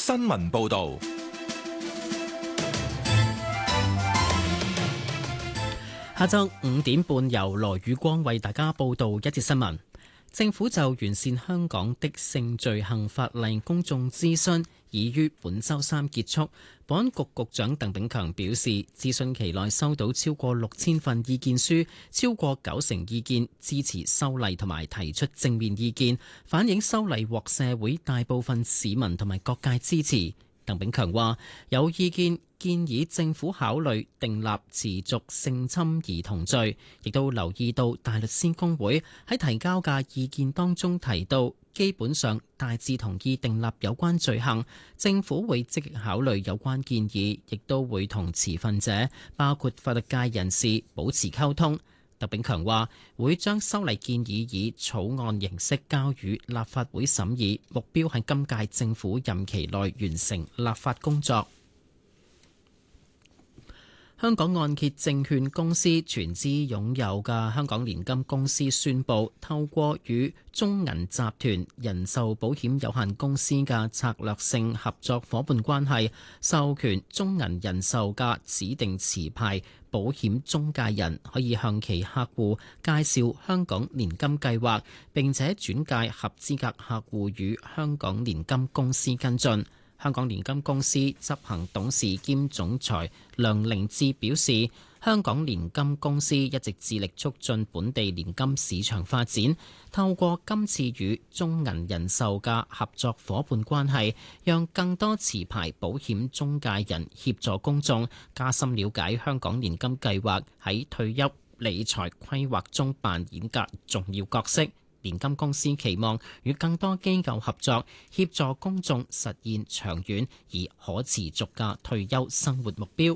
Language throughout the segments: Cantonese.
新聞報導。 下晝5點半，由羅宇光為大家報道一節新聞。政府就完善香港的性罪行法例公眾諮詢已於本週三結束。保安局局長鄧炳強表示，諮詢期內收到超過6000份意見書，超過90%意見支持修例同埋提出正面意見，反映修例獲社會大部分市民同埋各界支持。鄧炳強話：有意見建議政府考慮訂立持續性侵兒童罪，亦都留意到大律師公會喺提交嘅意見當中提到，基本上大致同意訂立有關罪行。政府會積極考慮有關建議，亦都會同持份者，包括法律界人士保持溝通。鄧炳強話會將修例建議以草案形式交予立法會審議，目標係今屆政府任期內完成立法工作。香港按揭證券公司全資擁有嘅香港年金公司宣布，透過與中銀集團人壽保險有限公司嘅策略性合作夥伴關係，授權中銀人壽嘅指定持牌保險中介人可以向其客戶介紹香港年金計劃，並且轉介合資格客戶與香港年金公司跟進。香港年金公司執行董事兼總裁梁凌志表示，香港年金公司一直致力促進本地年金市場發展，透過今次與中銀人壽嘅合作夥伴關係，讓更多持牌保險中介人協助公眾加深了解香港年金計劃喺退休理財規劃中扮演嘅重要角色。年金公司期望與更多機構合作，協助公眾實現長遠而可持續嘅退休生活目標。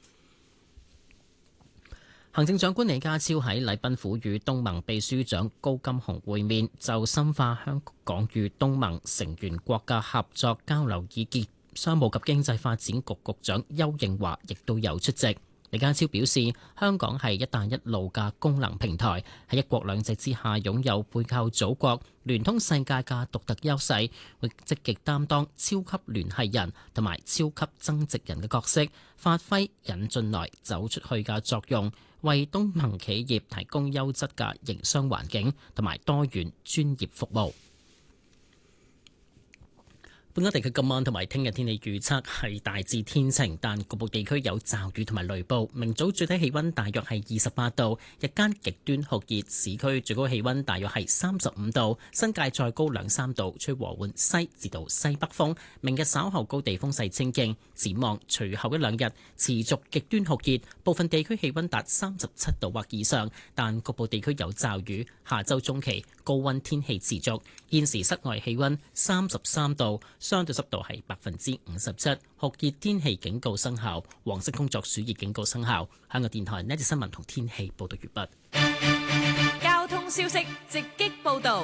行政長官李家超喺禮賓府與東盟秘書長高金洪會面，就深化香港與東盟成員國嘅合作交流意見。商務及經濟發展局局長邱應華亦都有出席。李家超表示，香港係一帶一路嘅功能平台，喺一國兩制之下擁有背靠祖國、聯通世界嘅獨特優勢，會積極擔當超級聯繫人同埋超級增值人嘅角色，發揮引進來走出去嘅作用，為東盟企業提供優質嘅營商環境同埋多元專業服務。本港地區今晚同埋聽日天氣預測係大致天晴，但局部地區有驟雨同埋雷暴。明早最低氣溫大約係28度，日間極端酷熱，市區最高氣溫大約係35度，新界再高2-3度，吹和緩西至到西北風。明日稍後高地風勢清勁，展望隨後一兩日持續極端酷熱，部分地區氣溫達37度或以上，但局部地區有驟雨。下周中期高溫天氣持續，現時室外氣溫33度，相對濕度係57%，酷熱天氣警告生效，黃色工作暑熱警告生效。香港電台呢節新聞同天氣報道完畢。 交通消息直擊報道。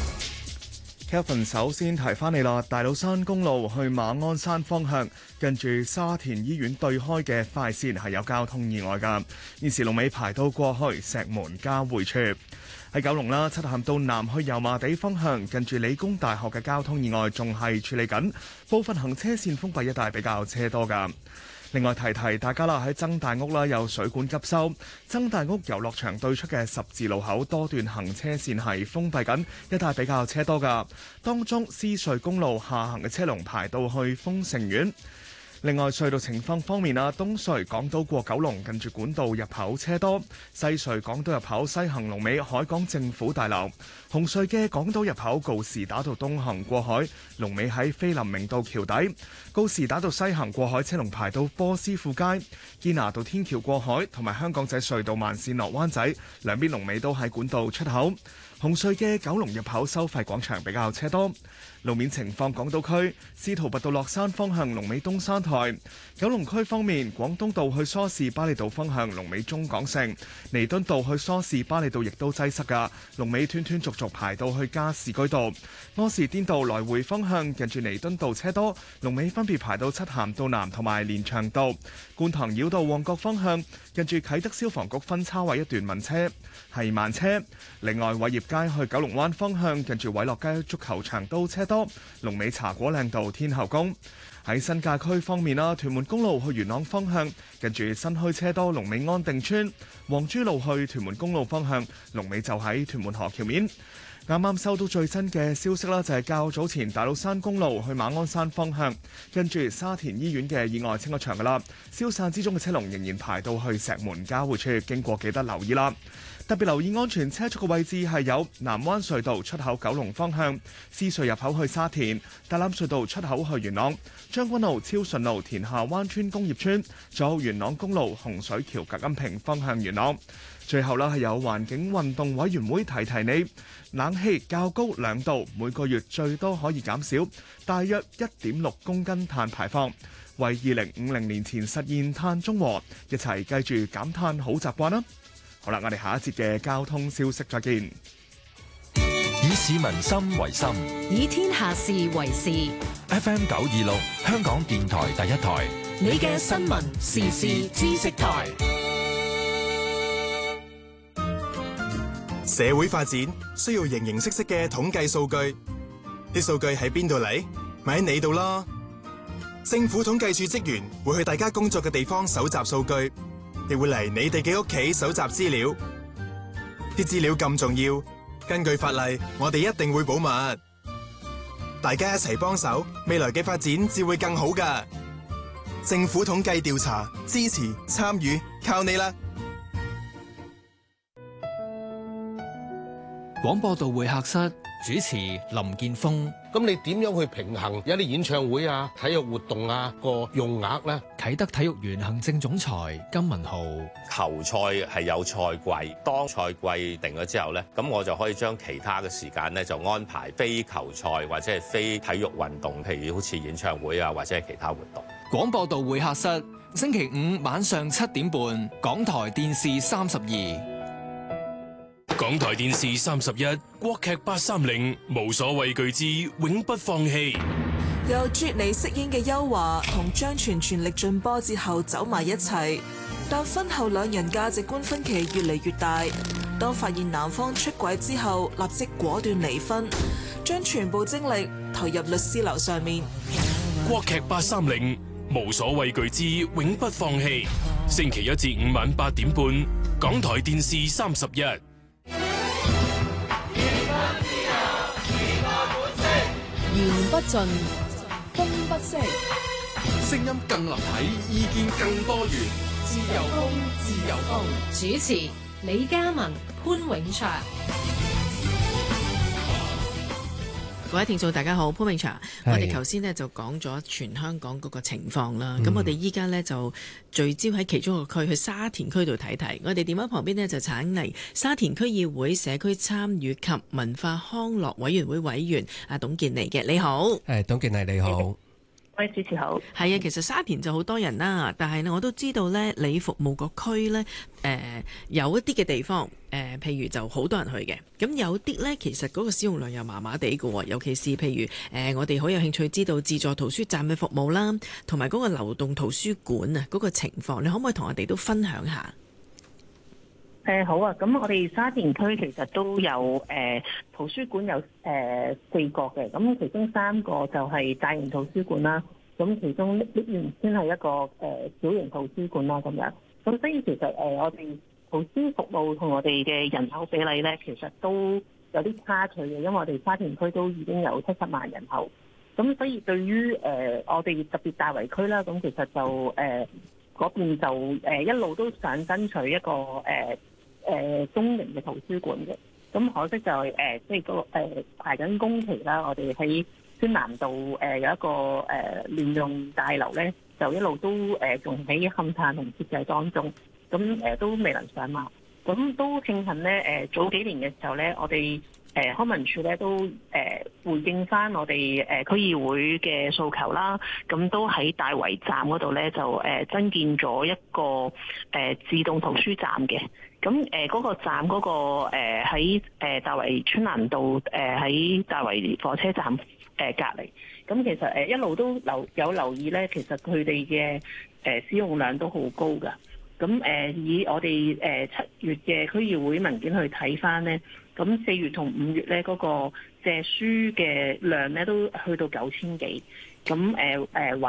Kevin 首先提翻你啦，大老山公路去馬鞍山方向，近住沙田醫院對開嘅快線係有交通意外㗎，現時龍尾排到過去石門交匯處。喺九龍啦，漆咸道南去油麻地方向，近住理工大學嘅交通意外仲係處理緊，部分行車線封閉一帶比較車多㗎。另外提提大家啦，喺曾大屋啦有水管急修，曾大屋遊樂場對出嘅十字路口多段行車線係封閉緊，一帶比較車多㗎。當中獅隧公路下行嘅車龍排到去豐盛苑。另外隧道情況方面啊，東隧港島過九龍近住管道入口車多，西隧港島入口西行龍尾海港政府大樓，紅隧嘅港島入口告士打道東行過海龍尾喺菲林明道橋底，告士打道西行過海車龍排到波斯富街，堅拿道天橋過海同埋香港仔隧道慢線落灣仔兩邊龍尾都喺管道出口。紅隧嘅九龍入口收費廣場比較車多。路面情況，港島區司徒拔道落山方向龍尾東山台。九龍區方面，廣東道去梳士巴利道方向龍尾中港城，彌敦道去梳士巴利道亦都擠塞㗎，龍尾斷斷續續排到去加士居道。柯士甸道來回方向近住彌敦道車多，龍尾分別排到漆咸道南同埋連翔道。觀塘繞道旺角方向近住啟德消防局分叉位一段慢車係慢車。另外偉業街去九龍灣方向，近住偉樂街足球場都車多，龍尾茶果嶺道天后宮。喺新界區方面啦，屯門公路去元朗方向，近住新墟車多，龍尾安定村；黃珠路去屯門公路方向，龍尾就喺屯門河橋面。啱啱收到最新嘅消息啦，就係較早前大老山公路去馬鞍山方向，跟住沙田醫院嘅意外清咗場噶啦，消散之中嘅車龍仍然排到去石門交匯處，經過記得留意啦。特別留意安全車速嘅位置係有南灣隧道出口九龍方向、獅隧入口去沙田、大欖隧道出口去元朗、將軍澳超順路田下灣村工業村，仲有元朗公路洪水橋隔音屏方向元朗。最後啦，係有環境運動委員會提你，冷氣較高2度，每個月最多可以減少大約1.6公斤碳排放，為2050年前實現碳中和，一齊記住減碳好習慣啦！好啦，我哋下一節嘅交通消息再見。 以市民心為心， 以天下事為事。 FM 926，香港電台第一台， 你嘅新聞時事知識台。 社會發展需要形形色色嘅統計數據，啲數據喺邊度嚟？咪喺你度咯。政府統計處職員會去大家工作嘅地方搜集數據，亦會嚟你哋嘅屋企搜集資料。啲資料咁重要，根據法例，我哋一定會保密。大家一齊幫手，未來嘅發展至會更好㗎。政府統計調查，支持參與，靠你啦！ 廣播道會客室主持林建峰。 咁你點樣去平衡有啲演唱會啊、體育活動啊個用額呢？ 啟德體育園行政總裁金文豪。 球賽係有賽季，當賽季定咗之後呢，咁我就可以將其他嘅時間呢，就安排非球賽或者係非體育運動，譬如好似演唱會啊或者係其他活動。 廣播道會客室星期5晚上7點半，港台電視32。 港台電視31，國劇830，無所畏懼之永不放棄。 由啜尼飾演嘅邱華同張全全力進波之後走埋一齊，但婚後兩人價值觀分歧越嚟越大。當發現男方出軌之後，立即果斷離婚，將全部精力投入律師樓上面。 國劇830，無所畏懼之永不放棄。星期1至5晚8點半，港台電視31。 言不盡，風不息， 聲音更立體，意見更多元。 自由風，自由風。主持李嘉文、潘永祥。 各位聽眾大家好，潘永祥，我哋頭先呢就講咗全香港嗰個情況啦。咁我哋依家呢就聚焦喺其中一個區，去沙田區度睇睇。我哋電話旁邊呢就請嚟沙田區議會社區參與及文化康樂委員會委員阿董建妮嘅。你好。 董建妮你好。 各位主持好。 係啊，其實沙田就好多人啦，但係呢我都知道呢，你服務個區呢，有一啲嘅地方，譬如就好多人去嘅，咁有啲呢，其實嗰個使用量又麻麻地嘅喎，尤其是譬如我哋好有興趣知道自助圖書站嘅服務啦，同埋嗰個流動圖書館啊嗰個情況，你可唔可以同我哋都分享下？ 好啊，咁我哋沙田區其實都有圖書館有4個嘅，咁其中3個就係大型圖書館啦，咁其中呢邊先係一個小型圖書館啦咁樣，咁所以其實我哋圖書服務同我哋嘅人口比例咧，其實都有啲差距嘅，因為我哋沙田區都已經有70萬人口，咁所以對於我哋特別大圍區啦，咁其實就嗰邊就一路都想爭取一個中型嘅圖書館嘅，咁可惜就係即係個排緊工期啦。我哋喺宣南道有一個聯用大樓咧，就一路都仲喺勘探同設計當中，咁都未能上馬。咁都慶幸咧早幾年嘅時候咧，我哋康文署咧都回應翻我哋區議會嘅訴求啦，咁都喺大圍站嗰度咧就增建咗一個自動圖書站嘅。咁嗰個站嗰個喺大圍春蘭道喺大圍火車站隔離，咁其實一路都有留意咧，其實佢哋嘅使用量都好高㗎。咁以我哋7月嘅區議會文件去睇翻咧， 咁4月同5月咧嗰個借書嘅量咧都去到9000幾。咁